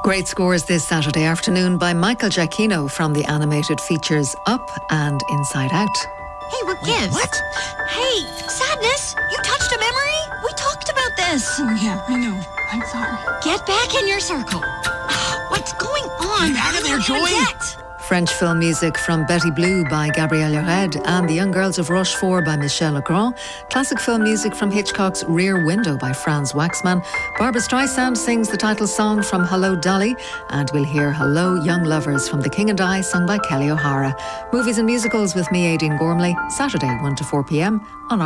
Great scores this Saturday afternoon by Michael Giacchino from the animated features Up and Inside Out. Hey, what gives? What? Hey, Sadness, you touched a memory? We talked about this. Oh, yeah, I know. I'm sorry. Get back in your circle. What's going on? Get out of there, Joy. French film music from Betty Blue by Gabrielle Yared and The Young Girls of Rochefort by Michel Legrand. Classic film music from Hitchcock's Rear Window by Franz Waxman. Barbra Streisand sings the title song from Hello Dolly. And we'll hear Hello Young Lovers from The King and I, sung by Kelly O'Hara. Movies and musicals with me, Aideen Gormley, Saturday 1 to 4 p.m. on